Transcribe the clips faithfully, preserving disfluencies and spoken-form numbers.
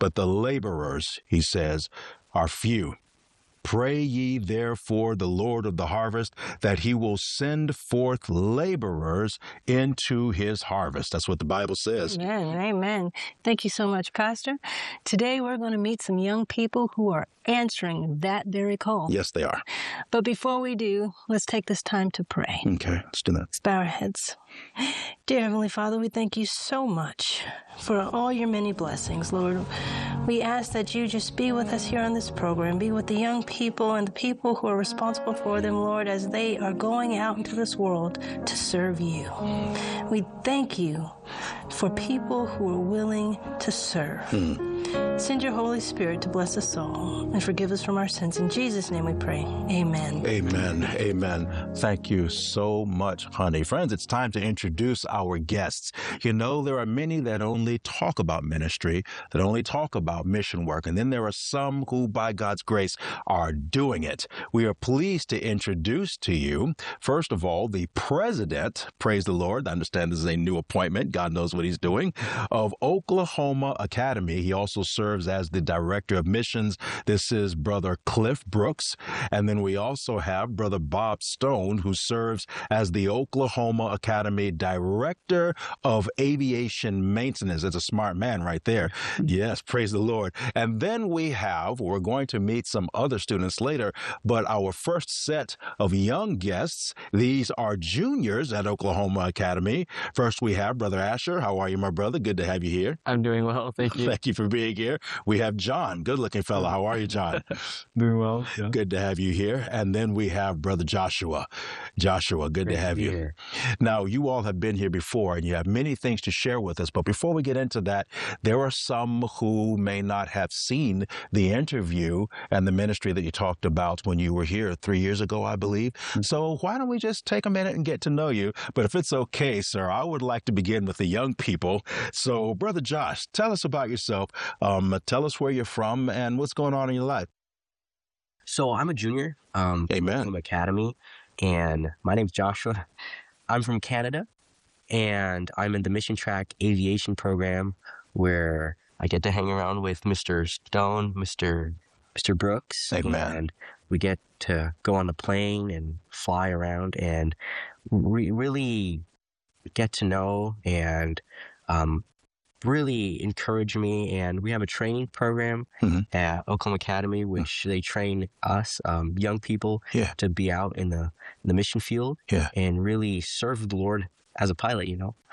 but the laborers, he says, are few. Pray ye therefore the Lord of the harvest that he will send forth laborers into his harvest. That's what the Bible says. Amen. Amen. Thank you so much, Pastor. Today we're going to meet some young people who are answering that very call. Yes, they are. But before we do, let's take this time to pray. Okay, let's do that. Let's bow our heads. Dear Heavenly Father, we thank you so much for all your many blessings, Lord. We ask that you just be with us here on this program, be with the young people and the people who are responsible for them, Lord, as they are going out into this world to serve you. We thank you for people who are willing to serve. Mm. Send your Holy Spirit to bless us all and forgive us from our sins. In Jesus' name we pray. Amen. Amen. Amen. Thank you so much, honey. Friends, it's time to introduce our guests. You know, there are many that only talk about ministry, that only talk about mission work, and then there are some who, by God's grace, are doing it. We are pleased to introduce to you, first of all, the president, praise the Lord, I understand this is a new appointment, God knows what he's doing, of Oklahoma Academy. He also serves as the director of missions. This is Brother Cliff Brooks. And then we also have Brother Bob Stone, who serves as the Oklahoma Academy director of aviation maintenance. That's a smart man right there. Yes, praise the Lord. And then we have, we're going to meet some other students later, but our first set of young guests, these are juniors at Oklahoma Academy. First, we have Brother Asher. How are you, my brother? Good to have you here. I'm doing well. Thank you. Thank you for being here. We have John, good-looking fellow. How are you, John? Doing well. Yeah. Good to have you here. And then we have Brother Joshua. Joshua, good Great to have to be you. Here. Now, you all have been here before, and you have many things to share with us. But before we get into that, there are some who may not have seen the interview and the ministry that you talked about when you were here three years ago, I believe. Mm-hmm. So why don't we just take a minute and get to know you? But if it's okay, sir, I would like to begin with the young people. So, Brother Josh, tell us about yourself. Um, tell us where you're from and what's going on in your life. So I'm a junior um, Amen. from Academy, and my name's Joshua. I'm from Canada, and I'm in the Mission Track Aviation program, where I get to hang around with Mister Stone, Mister Mister Brooks. Amen. And we get to go on the plane and fly around and re- really get to know and um, really encourage me. And we have a training program mm-hmm. at Oklahoma Academy, which mm-hmm. they train us, um, young people, yeah. to be out in the, in the mission field yeah. and really serve the Lord as a pilot, you know.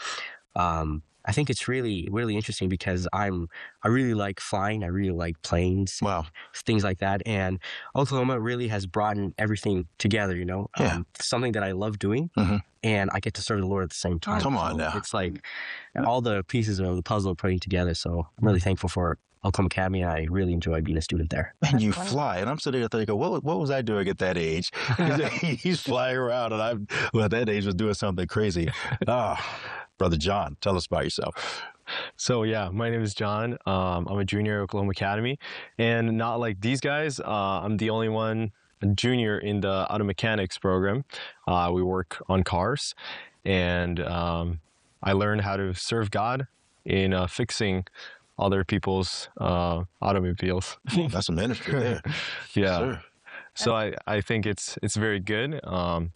Um, I think it's really, really interesting because I'm, I really like flying. I really like planes, wow. things like that. And Oklahoma really has brought everything together, you know, yeah. um, something that I love doing. Mm-hmm. And I get to serve the Lord at the same time. Come on so now. It's like all the pieces of the puzzle are putting together. So I'm really thankful for Oklahoma Academy, and I really enjoy being a student there. And you fly, and I'm sitting there thinking, what, what was I doing at that age? He's flying around, and I'm, well, at that age was doing something crazy. Ah, Brother John, tell us about yourself. So, yeah, my name is John. Um, I'm a junior at Oklahoma Academy, and not like these guys, uh, I'm the only one a junior in the auto mechanics program. Uh, we work on cars, and um, I learned how to serve God in uh, fixing other people's uh, automobiles. That's a ministry there. Yeah. Sure. So I, I think it's it's very good. Um,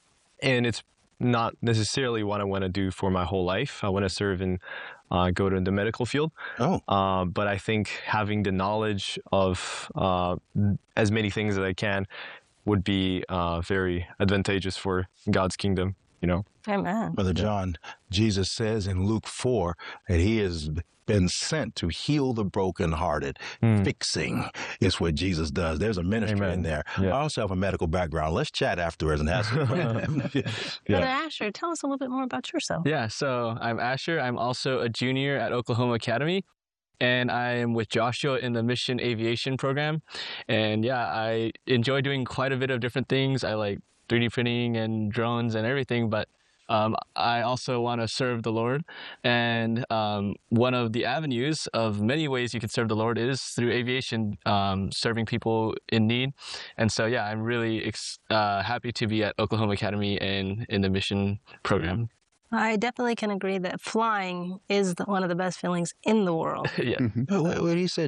and it's not necessarily what I want to do for my whole life. I want to serve and uh, go to the medical field. Oh. Uh, but I think having the knowledge of uh, as many things as I can would be uh, very advantageous for God's kingdom, you know? Amen. Brother John, Jesus says in Luke four that he has been sent to heal the brokenhearted. Mm. Fixing is what Jesus does. There's a ministry Amen. in there. Yeah. I also have a medical background. Let's chat afterwards and have some fun. yeah. Brother Asher, tell us a little bit more about yourself. Yeah, so I'm Asher. I'm also a junior at Oklahoma Academy, and I am with Joshua in the Mission Aviation program. And yeah, I enjoy doing quite a bit of different things. I like three D printing and drones and everything, but Um, I also want to serve the Lord, and um, one of the avenues of many ways you can serve the Lord is through aviation, um, serving people in need. And so, yeah, I'm really ex- uh, happy to be at Oklahoma Academy and in the mission program. I definitely can agree that flying is the, one of the best feelings in the world. Yeah. Mm-hmm. What, what he said